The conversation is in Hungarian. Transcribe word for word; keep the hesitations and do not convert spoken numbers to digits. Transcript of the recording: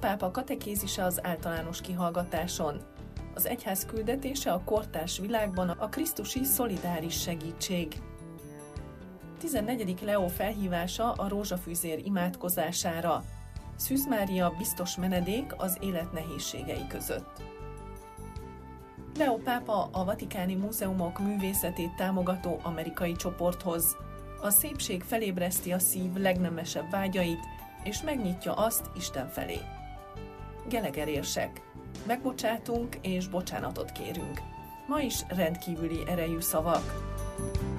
pápa katekézise az általános kihallgatáson. Az egyház küldetése a kortárs világban a krisztusi szolidáris segítség. tizennegyedik Leó felhívása a rózsafűzér imádkozására. Szűz Mária biztos menedék az élet nehézségei között. Leó pápa a Vatikáni Múzeumok művészetét támogató amerikai csoporthoz. A szépség felébreszti a szív legnemesebb vágyait, és megnyitja azt Isten felé. Gelegerérsek. Megbocsátunk és bocsánatot kérünk. Ma is rendkívüli erejű szavak.